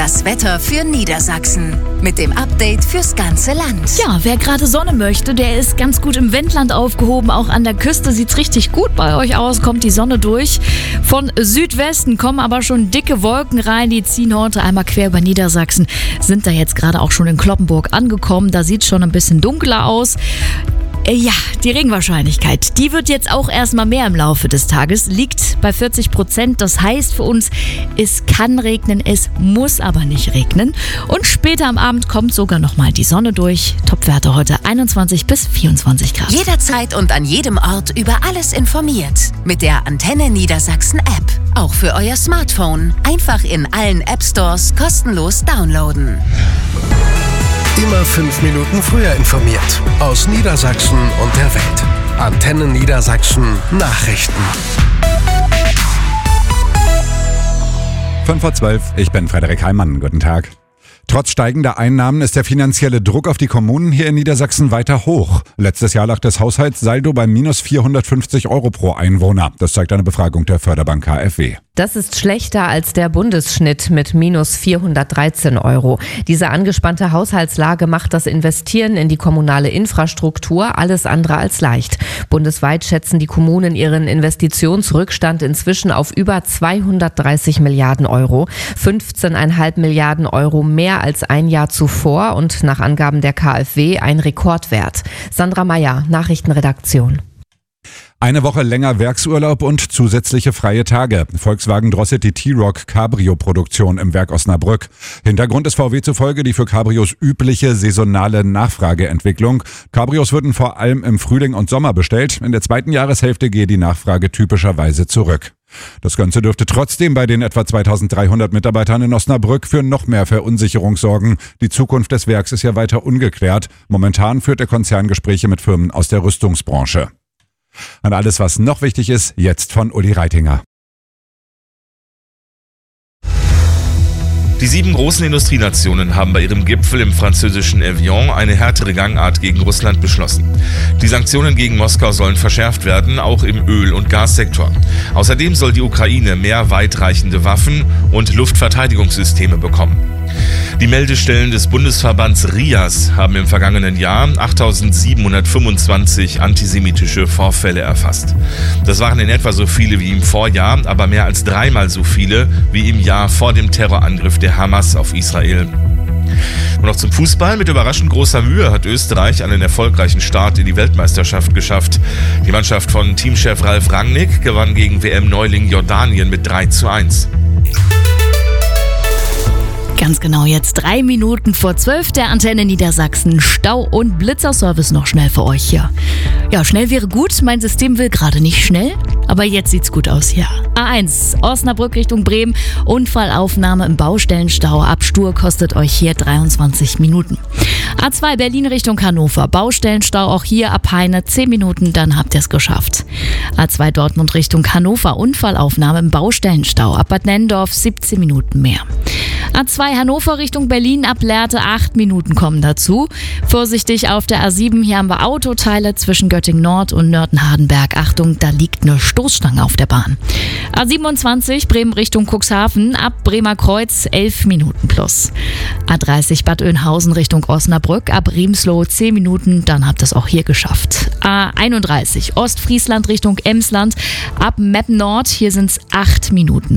Das Wetter für Niedersachsen mit dem Update fürs ganze Land. Ja, wer gerade Sonne möchte, der ist ganz gut im Wendland aufgehoben. Auch an der Küste sieht's richtig gut bei euch aus, kommt die Sonne durch. Von Südwesten kommen aber schon dicke Wolken rein, die ziehen heute einmal quer über Niedersachsen. Sind da jetzt gerade auch schon in Cloppenburg angekommen, da sieht's schon ein bisschen dunkler aus. Ja, die Regenwahrscheinlichkeit, die wird jetzt auch erstmal mehr im Laufe des Tages, liegt bei 40%. Das heißt für uns, es kann regnen, es muss aber nicht regnen. Und später am Abend kommt sogar nochmal die Sonne durch. Topwerte heute 21 bis 24 Grad. Jederzeit und an jedem Ort über alles informiert. Mit der Antenne Niedersachsen App. Auch für euer Smartphone. Einfach in allen App Stores kostenlos downloaden. Immer 5 Minuten früher informiert. Aus Niedersachsen und der Welt. Antenne Niedersachsen Nachrichten. 5:12 Uhr, ich bin Frederik Heimann. Guten Tag. Trotz steigender Einnahmen ist der finanzielle Druck auf die Kommunen hier in Niedersachsen weiter hoch. Letztes Jahr lag das Haushaltssaldo bei minus 450 € pro Einwohner. Das zeigt eine Befragung der Förderbank KfW. Das ist schlechter als der Bundesschnitt mit minus 413 €. Diese angespannte Haushaltslage macht das Investieren in die kommunale Infrastruktur alles andere als leicht. Bundesweit schätzen die Kommunen ihren Investitionsrückstand inzwischen auf über 230 Milliarden €, 15,5 Milliarden € mehr als ein Jahr zuvor und nach Angaben der KfW ein Rekordwert. Sandra Meyer, Nachrichtenredaktion. Eine Woche länger Werksurlaub und zusätzliche freie Tage. Volkswagen drosselt die T-Roc Cabrio-Produktion im Werk Osnabrück. Hintergrund ist VW zufolge die für Cabrios übliche saisonale Nachfrageentwicklung. Cabrios würden vor allem im Frühling und Sommer bestellt. In der zweiten Jahreshälfte gehe die Nachfrage typischerweise zurück. Das Ganze dürfte trotzdem bei den etwa 2300 Mitarbeitern in Osnabrück für noch mehr Verunsicherung sorgen. Die Zukunft des Werks ist ja weiter ungeklärt. Momentan führt der Konzern Gespräche mit Firmen aus der Rüstungsbranche. An alles, was noch wichtig ist, jetzt von Uli Reitinger. Die 7 großen Industrienationen haben bei ihrem Gipfel im französischen Evian eine härtere Gangart gegen Russland beschlossen. Die Sanktionen gegen Moskau sollen verschärft werden, auch im Öl- und Gassektor. Außerdem soll die Ukraine mehr weitreichende Waffen und Luftverteidigungssysteme bekommen. Die Meldestellen des Bundesverbands RIAS haben im vergangenen Jahr 8.725 antisemitische Vorfälle erfasst. Das waren in etwa so viele wie im Vorjahr, aber mehr als 3-mal so viele wie im Jahr vor dem Terrorangriff der Hamas auf Israel. Und noch zum Fußball. Mit überraschend großer Mühe hat Österreich einen erfolgreichen Start in die Weltmeisterschaft geschafft. Die Mannschaft von Teamchef Ralf Rangnick gewann gegen WM-Neuling Jordanien mit 3:1. Ganz genau, jetzt 3 Minuten vor 12 der Antenne Niedersachsen. Stau- und Blitzerservice noch schnell für euch hier. Ja, schnell wäre gut. Mein System will gerade nicht schnell, aber jetzt sieht's gut aus hier. A1, Osnabrück Richtung Bremen. Unfallaufnahme im Baustellenstau. Ab Stur kostet euch hier 23 Minuten. A2 Berlin Richtung Hannover. Baustellenstau auch hier ab Heine 10 Minuten, dann habt ihr es geschafft. A2 Dortmund Richtung Hannover. Unfallaufnahme im Baustellenstau. Ab Bad Nennendorf 17 Minuten mehr. A2 Hannover Richtung Berlin, ab Lehrte 8 Minuten kommen dazu. Vorsichtig auf der A7, hier haben wir Autoteile zwischen Göttingen Nord und Nörten-Hardenberg. Achtung, da liegt eine Stoßstange auf der Bahn. A27 Bremen Richtung Cuxhaven, ab Bremer Kreuz 11 Minuten plus. A30 Bad Oeynhausen Richtung Osnabrück, ab Riemsloh 10 Minuten, dann habt ihr es auch hier geschafft. A31 Ostfriesland Richtung Emsland, ab Meppen Nord, hier sind es 8 Minuten.